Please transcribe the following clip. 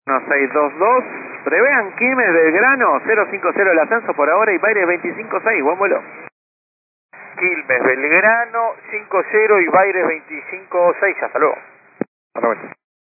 1622, prevean Quilmes Belgrano, 050 el ascenso por ahora y Baires 256, buen vuelo. Quilmes Belgrano 50 y Baires 256, hasta luego. Hasta luego.